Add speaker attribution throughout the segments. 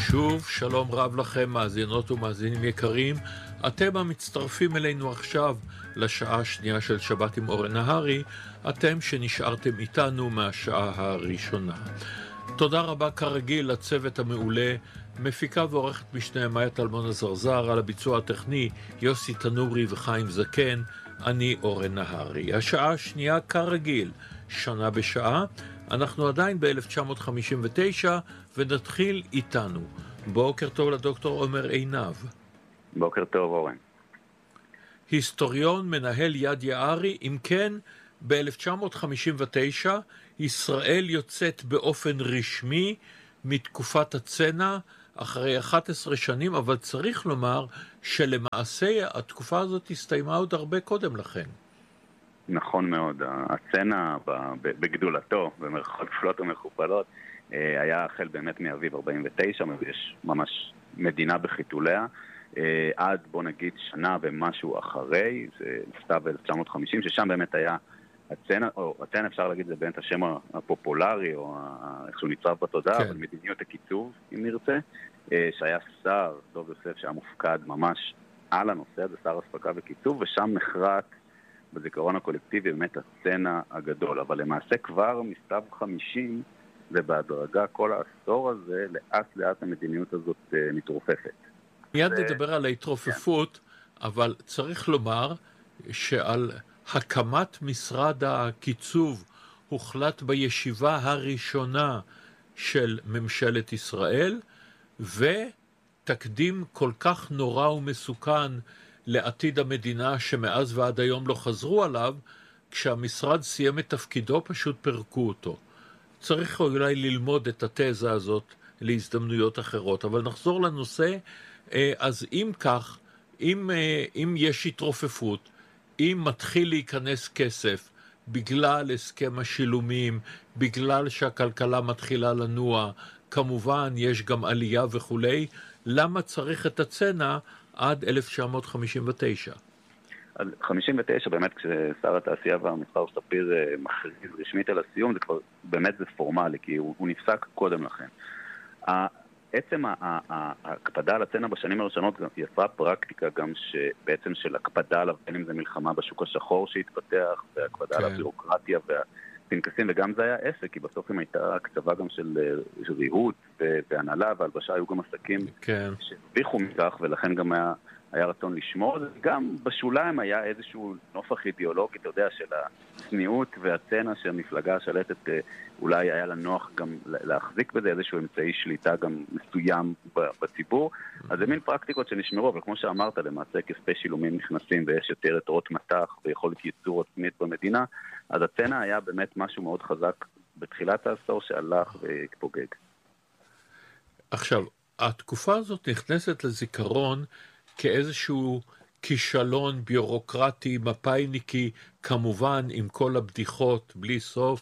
Speaker 1: שוב, שלום רב לכם, מאזינות ומאזינים יקרים. אתם המצטרפים אלינו עכשיו לשעה השנייה של שבת עם אורן נהרי, אתם שנשארתם איתנו מהשעה הראשונה. תודה רבה כרגיל לצוות המעולה, מפיקה ועורכת משנה מאיה טלמון הזרזר, על הביצוע הטכני יוסי תנורי וחיים זקן, אני אורן נהרי. השעה השנייה כרגיל, שנה בשעה, אנחנו עדיין ב-1959 ונתחיל איתנו. בוקר טוב לדוקטור עומר עינב.
Speaker 2: בוקר טוב אורן.
Speaker 1: היסטוריון, מנהל יד יערי. אם כן, ב-1959 ישראל יוצאת באופן רשמי מתקופת הצנע אחרי 11 שנים, אבל צריך לומר שלמעשה התקופה הזאת הסתיימה עוד הרבה קודם לכן.
Speaker 2: נכון מאוד, הצנע בגדולתו, במרכאות כפולות ומכופלות, היה החל באמת מאביב 49, יש ממש מדינה בחיתוליה, עד בוא נגיד שנה ומשהו אחרי, זה נכתב ב-1950, ששם באמת היה הצנע, או הצנע אפשר להגיד זה באמת השם הפופולרי, או איך שהוא נצרב בתודעה, כן. אבל מדיניות הקיצוב, אם נרצה, שהיה שר, דוב יוסף, שהיה מופקד ממש על הנושא הזה, שר הספקה וקיצוב, ושם נחרט בזיכרון הקולקטיבי באמת הצנע הגדול, אבל למעשה כבר מסתיו 50 ובהדרגה כל העשור הזה לאט לאט המדיניות הזאת מתרופפת.
Speaker 1: מיד נדבר על ההתרופפות, אבל צריך לומר שעל הקמת משרד הקיצוב הוחלט בישיבה הראשונה של ממשלת ישראל, ותקדים כל כך נורא ומסוכן לעתיד המדינה שמאז ועד היום לא חזרו עליו, כשהמשרד סיים את תפקידו פשוט פרקו אותו. צריך אולי ללמוד את התזה הזאת להזדמנויות אחרות, אבל נחזור לנושא. אז אם כך, אם יש התרופפות, אם מתחיל להיכנס כסף בגלל הסכם השילומים, בגלל שהכלכלה מתחילה לנוע, כמובן יש גם עלייה וכולי, למה צריך את הצנע עד 1959?
Speaker 2: 59 באמת כששר התעשייה והמסחר ספיר מכריז רשמית על הסיום, זה כבר באמת זה פורמלי, כי הוא נפסק קודם לכן. עצם ההקפדה על הצנע בשנים הראשונות יצרה פרקטיקה גם שבעצם של הקפדה עליו, בין אם זה מלחמה בשוק השחור שהתפתח, והקפדה על הבירוקרטיה והפנקסים, וגם זה היה עסק, כי בסוף אם הייתה הקצבה גם של ריהוט והנהלה והלבשה, היו גם עסקים שהרוויחו מכך, ולכן גם היה רצון לשמור, וגם בשוליים היה איזשהו נופח אידיאולוגי, אתה יודע, של הצניעות והצנע שהמפלגה השלטת אולי היה לה נוח גם להחזיק בזה, איזשהו אמצעי שליטה גם מסוים בציבור. אז זה מין פרקטיקות שנשמרו, אבל כמו שאמרת, למעשה כספי שילומים נכנסים ויש יותר יתרות מטח ויכולת ייצור עצמית במדינה, אז הצנע היה באמת משהו מאוד חזק בתחילת העשור שהלך ופוגג.
Speaker 1: עכשיו, התקופה הזאת נכנסת לזיכרון כאיזשהו כישלון ביורוקרטי, מפאיניקי, כמובן עם כל הבדיחות בלי סוף,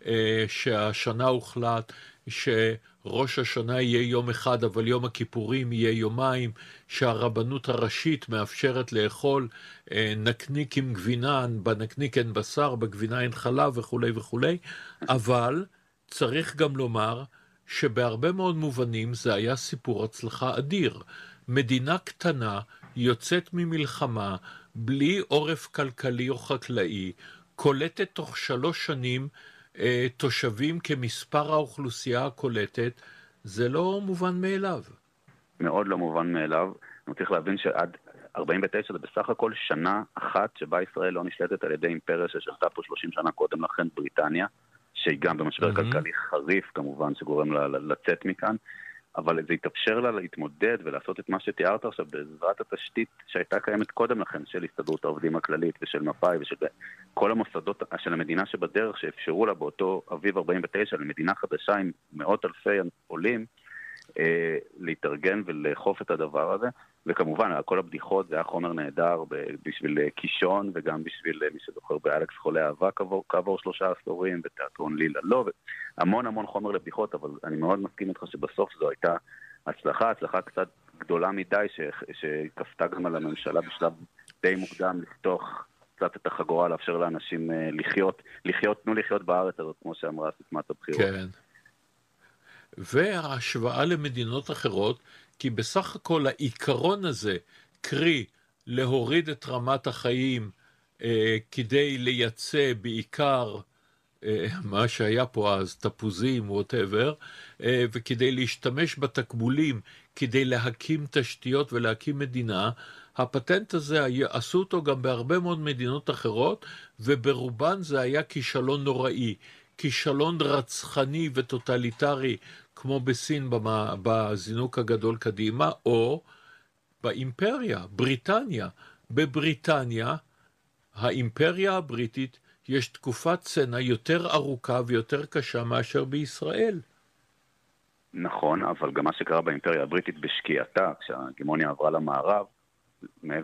Speaker 1: שהשנה הוחלט שראש השנה יהיה יום אחד, אבל יום הכיפורים יהיה יומיים, שהרבנות הראשית מאפשרת לאכול נקניק עם גבינה, בנקניק אין בשר, בגבינה אין חלב וכו' וכו', אבל צריך גם לומר שבהרבה מאוד מובנים זה היה סיפור הצלחה אדיר. מדינה קטנה יוצאת ממלחמה בלי עורף כלכלי או חקלאי, קולטת תוך 3 שנים תושבים כמספר האוכלוסייה הקולטת, זה לא מובן מאליו.
Speaker 2: מאוד לא מובן מאליו. אני צריך להבין שעד 49 זה בסך הכל שנה אחת שבה ישראל לא נשלטת על ידי אימפריה ששלטה פה 30 שנה קודם לכן, בריטניה, שהיא גם במשבר כלכלי חריף כמובן שגורם לה לצאת מכאן, אבל זה התאפשר לה להתמודד ולעשות את מה שתיארת עכשיו בעזרת התשתית שהייתה קיימת קודם לכן של הסתדרות העובדים הכללית ושל מפא"י ושל כל המוסדות של המדינה שבדרך שאפשרו לה באותו אביב 49 למדינה חדשה עם מאות אלפי עולים להתארגן ולאכוף את הדבר הזה. וכמובן, כל הבדיחות זה היה חומר נהדר בשביל קישון וגם בשביל מי שזוכר באלכס חולה אהבה כעבור 3 עשורים, בתיאטרון לילה לא, המון חומר לבדיחות, אבל אני מאוד מסכים איתך שבסוף זו הייתה הצלחה קצת גדולה מדי שכפתה גם על הממשלה בשלב די מוקדם לפתוח קצת את החגורה, לאפשר לאנשים לחיות, תנו לחיות בארץ הזאת, כמו שאמרה סיסמת הבחירות.
Speaker 1: כן. וההשוואה למדינות אחרות, כי בסך הכל העיקרון הזה, קרי להוריד את רמת החיים כדי לייצא בעיקר מה שהיה פה אז, תפוזים, whatever, וכדי להשתמש בתקבולים, כדי להקים תשתיות ולהקים מדינה, הפטנט הזה עשו אותו גם בהרבה מאוד מדינות אחרות, וברובן זה היה כישלון נוראי, כישלון רצחני וטוטליטרי, כמו בסין בזינוק הגדול קדימה, או באימפריה, בריטניה. בבריטניה, האימפריה הבריטית, יש תקופת צנע יותר ארוכה ויותר קשה מאשר בישראל.
Speaker 2: נכון, אבל גם מה שקרה באימפריה הבריטית בשקיעתה, כשההגמוניה עברה למערב, מעבר